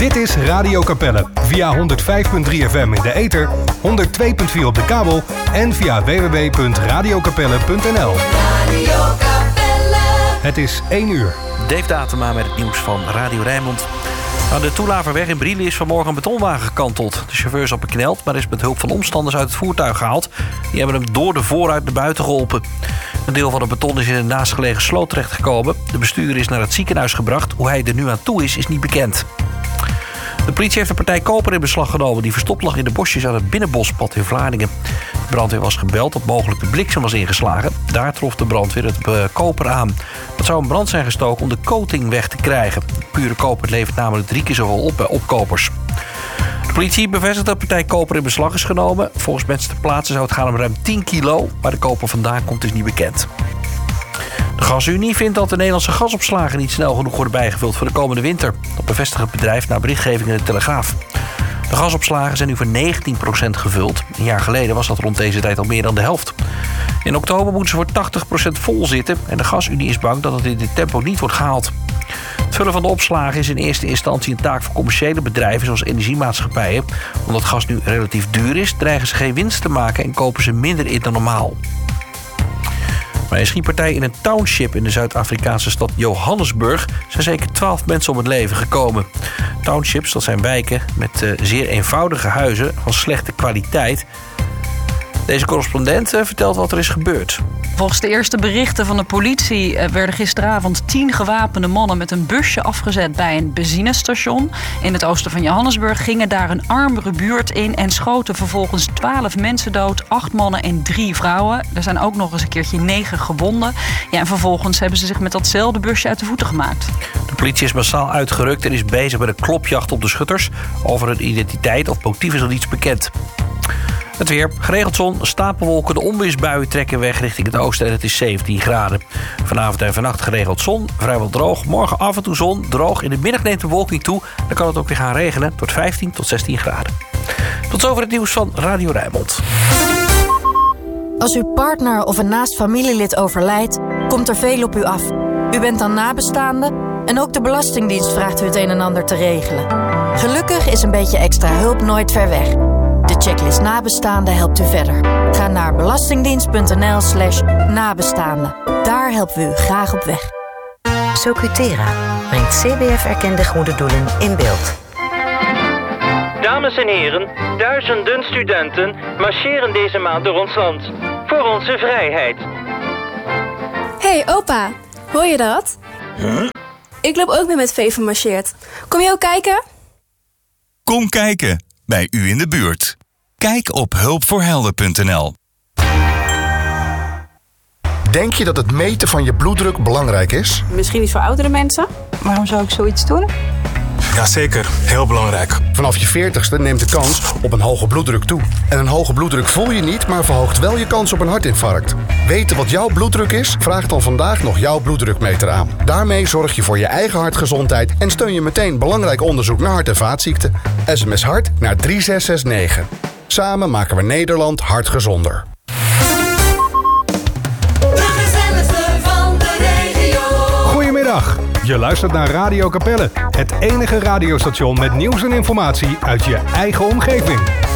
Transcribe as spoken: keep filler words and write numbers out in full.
Dit is Radio Capelle. Via honderd vijf komma drie F M in de ether, honderd twee komma vier op de kabel en via w w w punt radio capelle punt n l. Radio Capelle. Het is één uur. Dave Datema met het nieuws van Radio Rijnmond. Aan de Toelaverweg in Brielen is vanmorgen een betonwagen gekanteld. De chauffeur is al bekneld, maar is met hulp van omstanders uit het voertuig gehaald. Die hebben hem door de voorruit naar buiten geholpen. Een deel van het beton is in een naastgelegen sloot terechtgekomen. De bestuurder is naar het ziekenhuis gebracht. Hoe hij er nu aan toe is, is niet bekend. De politie heeft de partij koper in beslag genomen die verstopt lag in de bosjes aan het Binnenbospad in Vlaardingen. De brandweer was gebeld dat mogelijk de bliksem was ingeslagen. Daar trof de brandweer het uh, koper aan. Dat zou een brand zijn gestoken om de coating weg te krijgen. Pure koper levert namelijk drie keer zoveel op bij opkopers. De politie bevestigt dat de partij koper in beslag is genomen. Volgens mensen ter plaatse zou het gaan om ruim tien kilo. Waar de koper vandaan komt is niet bekend. De Gasunie vindt dat de Nederlandse gasopslagen niet snel genoeg worden bijgevuld voor de komende winter. Dat bevestigt het bedrijf na berichtgeving in de Telegraaf. De gasopslagen zijn nu voor negentien procent gevuld. Een jaar geleden was dat rond deze tijd al meer dan de helft. In oktober moeten ze voor tachtig procent vol zitten en de Gasunie is bang dat het in dit tempo niet wordt gehaald. Het vullen van de opslagen is in eerste instantie een taak voor commerciële bedrijven zoals energiemaatschappijen. Omdat gas nu relatief duur is, dreigen ze geen winst te maken en kopen ze minder in dan normaal. Bij een schietpartij in een township in de Zuid-Afrikaanse stad Johannesburg zijn zeker twaalf mensen om het leven gekomen. Townships, dat zijn wijken met uh, zeer eenvoudige huizen van slechte kwaliteit. Deze correspondent uh, vertelt wat er is gebeurd. Volgens de eerste berichten van de politie werden gisteravond tien gewapende mannen met een busje afgezet bij een benzinestation. In het oosten van Johannesburg gingen daar een armere buurt in en schoten vervolgens twaalf mensen dood, acht mannen en drie vrouwen. Er zijn ook nog eens een keertje negen gewonden. Ja, en vervolgens hebben ze zich met datzelfde busje uit de voeten gemaakt. De politie is massaal uitgerukt en is bezig met een klopjacht op de schutters. Over hun identiteit of motief is nog niets bekend. Het weer, geregeld zon, stapelwolken, de onweersbuien trekken weg richting het oosten en het is zeventien graden. Vanavond en vannacht geregeld zon, vrijwel droog. Morgen af en toe zon, droog. In de middag neemt de bewolking toe. Dan kan het ook weer gaan regenen tot vijftien tot zestien graden. Tot zover het nieuws van Radio Rijnmond. Als uw partner of een naast familielid overlijdt, komt er veel op u af. U bent dan nabestaande en ook de Belastingdienst vraagt u het een en ander te regelen. Gelukkig is een beetje extra hulp nooit ver weg. De checklist nabestaanden helpt u verder. Ga naar belastingdienst.nl slash nabestaanden. Daar helpen we u graag op weg. Socutera brengt C B F-erkende goede doelen in beeld. Dames en heren, duizenden studenten marcheren deze maand door ons land. Voor onze vrijheid. Hey opa, hoor je dat? Huh? Ik loop ook mee met Veven marcheert. Kom je ook kijken? Kom kijken, bij u in de buurt. Kijk op hulpvoorhelden punt n l. Denk je dat het meten van je bloeddruk belangrijk is? Misschien niet voor oudere mensen. Waarom zou ik zoiets doen? Jazeker, heel belangrijk. Vanaf je veertigste neemt de kans op een hoge bloeddruk toe. En een hoge bloeddruk voel je niet, maar verhoogt wel je kans op een hartinfarct. Weten wat jouw bloeddruk is? Vraag dan vandaag nog jouw bloeddrukmeter aan. Daarmee zorg je voor je eigen hartgezondheid en steun je meteen belangrijk onderzoek naar hart- en vaatziekten. S M S hart naar drie zes zes negen. Samen maken we Nederland hartgezonder. Goedemiddag, je luistert naar Radio Capelle. Het enige radiostation met nieuws en informatie uit je eigen omgeving.